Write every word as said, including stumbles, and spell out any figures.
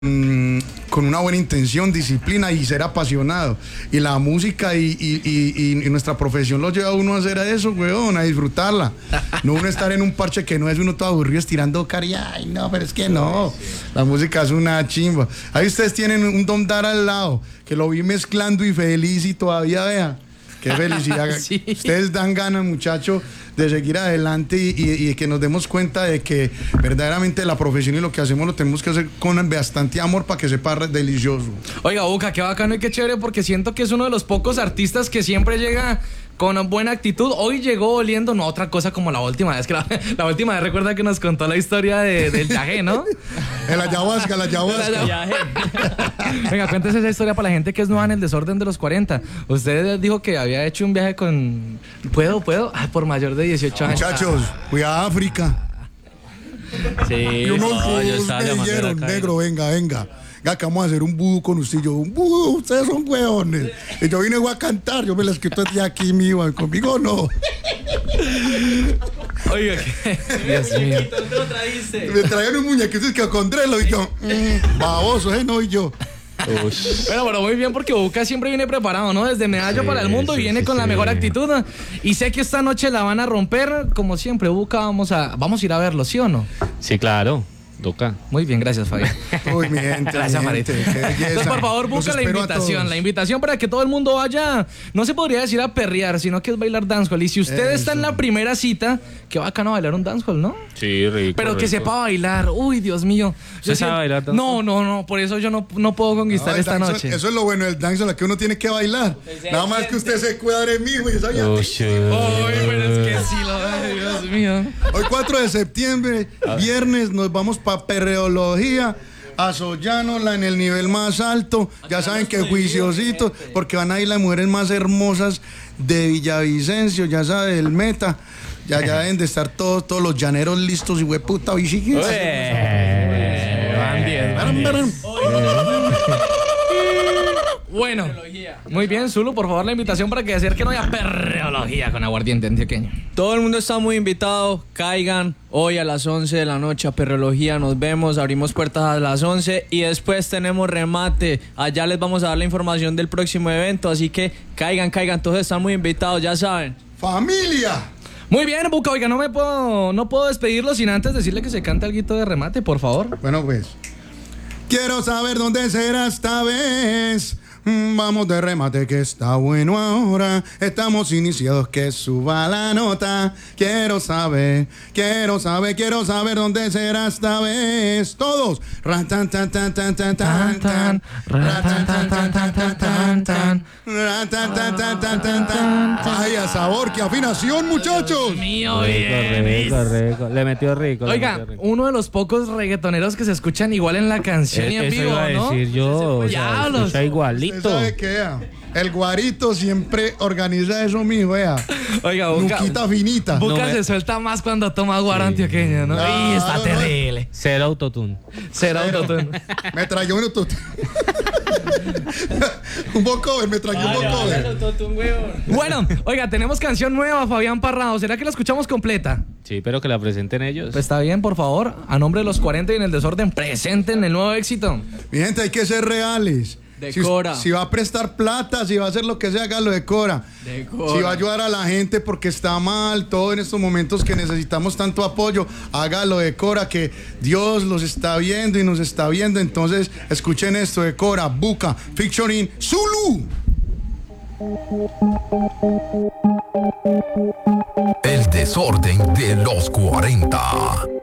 mm, con una buena intención, disciplina y ser apasionado. Y la música y, y, y, y nuestra profesión lo lleva a uno a hacer eso, weón, a disfrutarla. No uno estar en un parche que no es uno todo aburrido estirando cari. Ay, no, pero es que no. La música es una chimba. Ahí ustedes tienen un Don Dara al lado, que lo vi mezclando y feliz y todavía, vea. Qué felicidad. Sí. Ustedes dan ganas, muchachos, de seguir adelante y, y, y que nos demos cuenta de que verdaderamente la profesión y lo que hacemos lo tenemos que hacer con bastante amor para que sepa delicioso. Oiga, Buca, qué bacano y qué chévere, porque siento que es uno de los pocos artistas que siempre llega con buena actitud. Hoy llegó oliendo, no otra cosa como la última vez, que la, la última vez recuerda que nos contó la historia de, del yagé, ¿no? El ayahuasca, el ayahuasca. Venga, cuéntese esa historia para la gente que es nueva en el desorden de los cuarenta. Usted dijo que había hecho un viaje con... ¿Puedo, puedo? Ah, por mayor de dieciocho años. Muchachos, fui a África. Sí, y unos no, yo estaba me dijeron, negro, venga, venga. Venga, que vamos a hacer un vudú con usted. Y yo, un vudú, ustedes son hueones. Y yo vine a cantar, yo me la escrito de aquí mío, conmigo no. Oiga, ¿qué? Dios mío. ¿Dónde lo trajiste? Me trajeron un muñequito que con Drelo y yo, mmm, baboso, ¿eh? No, y yo. Ush. Bueno, pero muy bien, porque Buca siempre viene preparado, ¿no? Desde Medallo sí, para el mundo sí, y viene sí, con sí. la mejor actitud, ¿no? Y sé que esta noche la van a romper, como siempre, Buca, vamos a, vamos a ir a verlo, ¿sí o no? Sí, claro. Toca. Muy bien, gracias, Fabián. Uy, mi gente. Gracias, Marita. Entonces, por favor, busca la invitación. La invitación para que todo el mundo vaya, no se podría decir a perrear, sino que es bailar dancehall. Y si usted Eso. está en la primera cita, qué bacano bailar un dancehall, ¿no? Sí, rico. Pero que rico. sepa bailar. Uy, Dios mío. ¿Usted sabe bailar dancehall? No, no, no. Por eso yo no, no puedo conquistar no, esta dancehall, noche. Eso es lo bueno del dancehall, que uno tiene que bailar. Nada más que usted se cuadre en mí, güey. Oh, Uy, pero es que sí lo ve, Dios mío. Hoy cuatro de septiembre, viernes, nos vamos para perreología. A Sollanola en el nivel más alto. Ya saben que juiciositos, porque van a ir las mujeres más hermosas de Villavicencio, ya sabe, el Meta. Ya, ya deben de estar todos, todos los llaneros listos y hueputa, bichiquis. Van bien. Bueno, muy bien, Zulu, por favor la invitación para que acerquen hoy a perreología con aguardiente antioqueño. Todo el mundo está muy invitado, caigan hoy a las once de la noche a perreología, nos vemos, abrimos puertas a las once y después tenemos remate, allá les vamos a dar la información del próximo evento, así que caigan, caigan, todos están muy invitados, ya saben. ¡Familia! Muy bien, Buca, oiga, no me puedo, no puedo despedirlo sin antes decirle que se cante alguito de remate, por favor. Bueno, pues, quiero saber dónde será esta vez. Vamos de remate que está bueno ahora. Estamos iniciados, que suba la nota. Quiero saber, quiero saber, quiero saber dónde será esta vez. Todos. Ratan tan tan tan tan tan tan. Ratan tan tan tan tan tan tan. Ratan tan tan tan tan tan. Ay, a sabor, qué afinación, muchachos. Mío, bien. Rico, rico. Le metió rico. Oiga, metió rico. uno de los pocos reggaetoneros que se escuchan igual en la canción Eh, y en eso vivo, iba a ¿no? decir yo, o sea, escucha igualito. ¿Usted sabe qué? El Guarito siempre organiza eso, mijo, vea. Oiga, Buca, Nuquita finita. Buca No me- se suelta más cuando toma guaro antioqueño, ¿no? Claro. Y está terrible. Cero autotune. Será autotune. Me trayó un autotune. Un vocoder, me trayó un vocoder. Bueno, oiga, tenemos canción nueva, Fabián Parrado. ¿Será que la escuchamos completa? Sí, pero que la presenten ellos. Pues está bien, por favor. A nombre de los cuarenta y en el desorden, presenten el nuevo éxito. Mi gente, hay que ser reales. Decora. Si, si va a prestar plata, si va a hacer lo que sea, hágalo decora. Decora. Si va a ayudar a la gente porque está mal, todo en estos momentos que necesitamos tanto apoyo, hágalo decora, que Dios los está viendo y nos está viendo. Entonces, escuchen esto, decora, Buca, featuring Zulu. El desorden de los cuarenta.